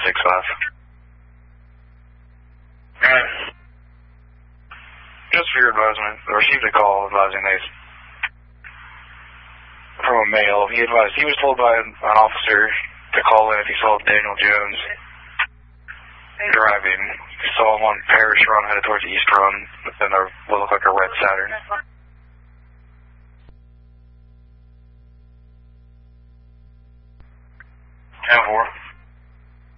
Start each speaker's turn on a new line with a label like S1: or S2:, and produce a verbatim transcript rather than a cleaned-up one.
S1: six five. Alright. Just for your advisement, I received a call advising they, from a male. He advised, he was told by an officer to call in if he saw Daniel Jones driving. He saw him on Parish Run headed towards East Run, within a, what looked like a red Saturn. ten four.